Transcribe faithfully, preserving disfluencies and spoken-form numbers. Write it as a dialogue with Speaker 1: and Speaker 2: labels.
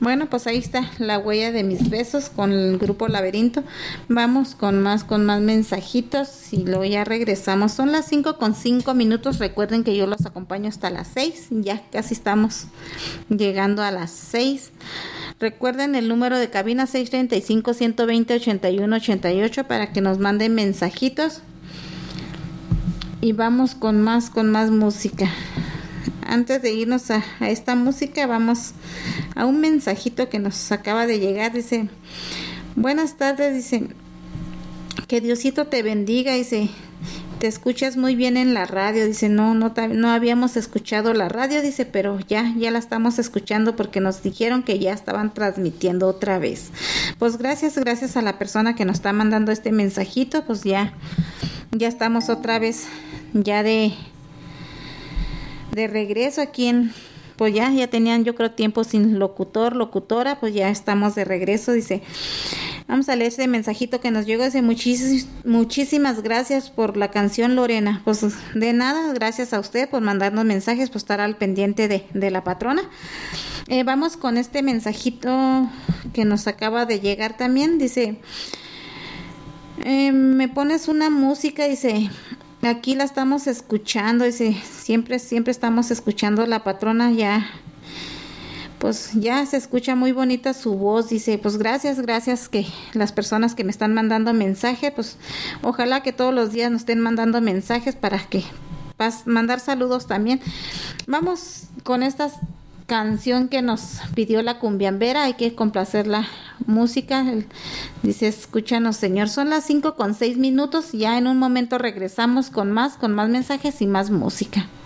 Speaker 1: Bueno, pues ahí está la huella de mis besos con el grupo Laberinto. Vamos con más, con más mensajitos y luego ya regresamos. Son las cinco con cinco minutos. Recuerden que yo los acompaño hasta las seis. Ya casi estamos llegando a las seis. Recuerden el número de cabina seis treinta y cinco, ciento veinte, ochenta y uno ochenta y ocho para que nos manden mensajitos. Y vamos con más, con más música. Antes de irnos a, a esta música, vamos a un mensajito que nos acaba de llegar. Dice, buenas tardes, dice, que Diosito te bendiga, dice, te escuchas muy bien en la radio, dice, no, no, no habíamos escuchado la radio, dice, pero ya, ya la estamos escuchando porque nos dijeron que ya estaban transmitiendo otra vez. Pues gracias, gracias a la persona que nos está mandando este mensajito, pues ya, ya estamos otra vez, ya de... de regreso aquí en, pues ya, ya tenían yo creo tiempo sin locutor, locutora, pues ya estamos de regreso, dice, vamos a leer ese mensajito que nos llegó, dice, muchis, muchísimas gracias por la canción, Lorena, pues de nada, gracias a usted por mandarnos mensajes, por estar al pendiente de, de la patrona. Eh, vamos con este mensajito que nos acaba de llegar también, dice, eh, me pones una música, dice, aquí la estamos escuchando, dice, siempre, siempre estamos escuchando la patrona, ya, pues ya se escucha muy bonita su voz, dice, pues gracias, gracias que las personas que me están mandando mensajes, pues ojalá que todos los días nos estén mandando mensajes para que, para mandar saludos también. Vamos con esta canción que nos pidió la cumbiambera, hay que complacer la música. Dice, escúchanos, Señor. Son las cinco con seis minutos, ya en un momento regresamos con más, con más mensajes y más música.